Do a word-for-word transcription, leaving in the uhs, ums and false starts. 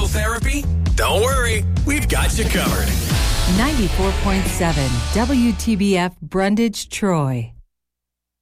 therapy? Don't worry, we've got you covered. ninety-four point seven W T B F Brundage, Troy.